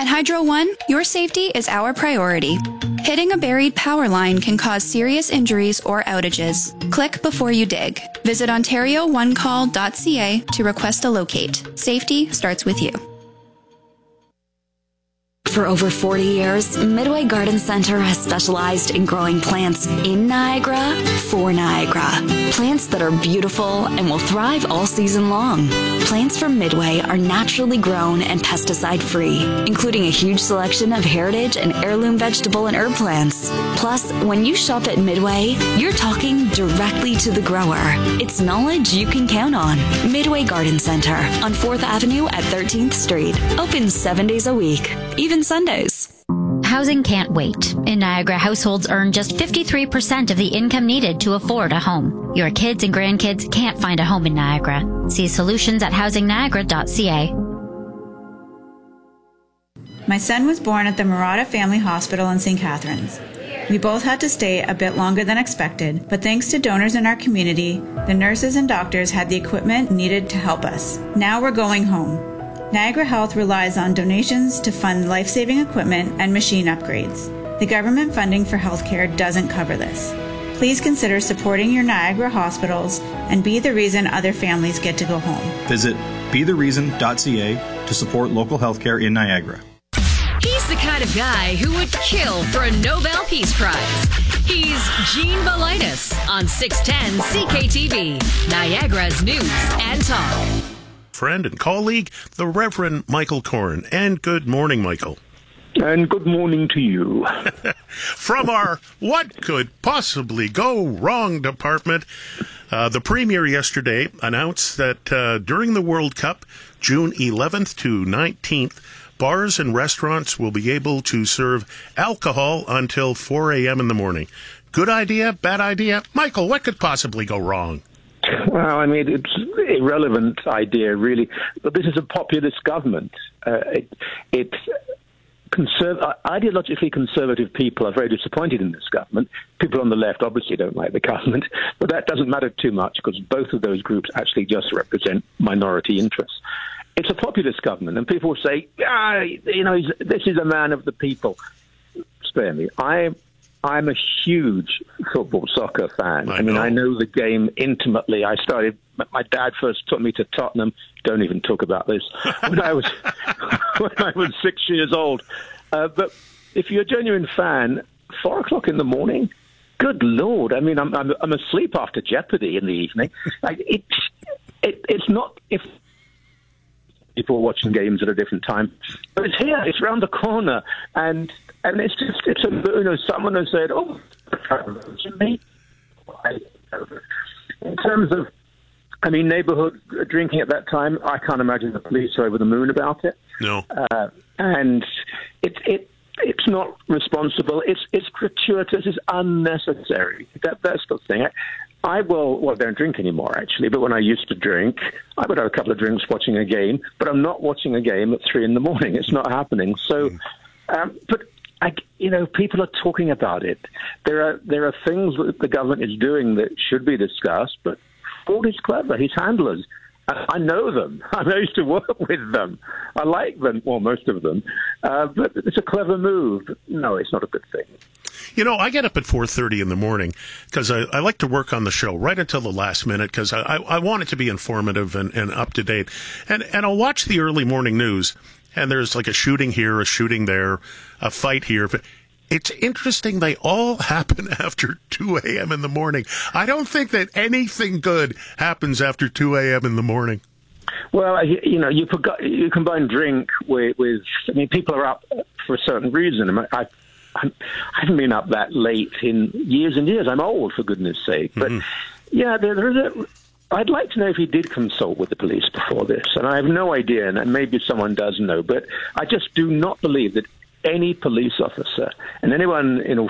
Hydro One, your safety is our priority. Hitting a buried power line can cause serious injuries or outages. Click before you dig. Visit OntarioOneCall.ca to request a locate. Safety starts with you. For over 40 years, Midway Garden Center has specialized in growing plants in Niagara for Niagara. Plants that are beautiful and will thrive all season long. Plants from Midway are naturally grown and pesticide-free, including a huge selection of heritage and heirloom vegetable and herb plants. Plus, when you shop at Midway, you're talking directly to the grower. It's knowledge you can count on. Midway Garden Center on 4th Avenue at 13th Street. Open 7 days a week, even Sundays. Housing can't wait. In Niagara, households earn just 53% of the income needed to afford a home. Your kids and grandkids can't find a home in Niagara. See solutions at housingniagara.ca. My son was born at the Murata Family Hospital in St. Catharines. We both had to stay a bit longer than expected, but thanks to donors in our community, the nurses and doctors had the equipment needed to help us. Now we're going home. Niagara Health relies on donations to fund life-saving equipment and machine upgrades. The government funding for healthcare doesn't cover this. Please consider supporting your Niagara hospitals and be the reason other families get to go home. Visit bethereason.ca to support local healthcare in Niagara. He's the kind of guy who would kill for a Nobel Peace Prize. He's Gene Valitis on 610 CKTV, Niagara's News and Talk. Friend and colleague, the Reverend Michael Corrin. And good morning, Michael. And good morning to you. From our What Could Possibly Go Wrong department, the Premier yesterday announced that during the World Cup, June 11th to 19th, bars and restaurants will be able to serve alcohol until 4 a.m. in the morning. Good idea? Bad idea? Michael, what could possibly go wrong? Well, I mean, it's an irrelevant idea, really. But this is a populist government. It's ideologically conservative people are very disappointed in this government. People on the left obviously don't like the government, but that doesn't matter too much because both of those groups actually just represent minority interests. It's a populist government, and people say, this is a man of the people. Spare me. I'm a huge football soccer fan. I know the game intimately. My dad first took me to Tottenham. Don't even talk about this. When I was 6 years old. But if you're a genuine fan, 4 o'clock in the morning, good Lord. I mean, I'm asleep after Jeopardy in the evening. It's not if people are watching games at a different time, but it's here. It's around the corner, and it's a someone has said, "Oh, me." In terms of, neighborhood drinking at that time, I can't imagine the police are over the moon about it. No, and it's not responsible. It's gratuitous. It's unnecessary. That's the thing. I don't drink anymore, actually, but when I used to drink, I would have a couple of drinks watching a game, but I'm not watching a game at 3 a.m. It's not happening. So, people are talking about it. There are things that the government is doing that should be discussed, but Ford is clever. His handlers, I know them. I used to work with them. I like them, well, most of them. But it's a clever move. No, it's not a good thing. I get up at 4:30 in the morning because I like to work on the show right until the last minute because I want it to be informative and up to date. And I'll watch the early morning news, and there's like a shooting here, a shooting there, a fight here. But it's interesting they all happen after 2 a.m. in the morning. I don't think that anything good happens after 2 a.m. in the morning. Well, you combine drink with people are up for a certain reason. I haven't been up that late in years and years. I'm old, for goodness sake. But, I'd like to know if he did consult with the police before this. And I have no idea, and maybe someone does know. But I just do not believe that any police officer and anyone